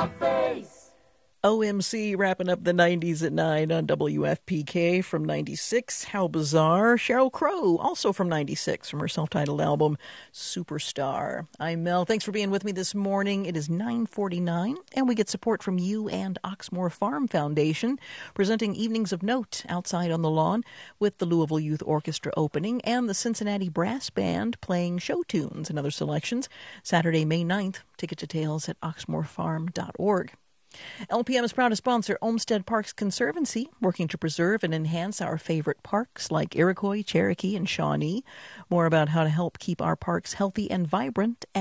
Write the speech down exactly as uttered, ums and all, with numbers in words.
face. O M C wrapping up the nineties at nine on W F P K from ninety-six. How bizarre. Sheryl Crow, also from ninety-six, from her self-titled album, Superstar. I'm Mel. Thanks for being with me this morning. It is nine forty-nine, and we get support from you and Oxmoor Farm Foundation, presenting Evenings of Note outside on the lawn with the Louisville Youth Orchestra opening and the Cincinnati Brass Band playing show tunes and other selections. Saturday, May ninth. Ticket details at oxmoor farm dot org. L P M is proud to sponsor Olmsted Parks Conservancy, working to preserve and enhance our favorite parks like Iroquois, Cherokee, and Shawnee. More about how to help keep our parks healthy and vibrant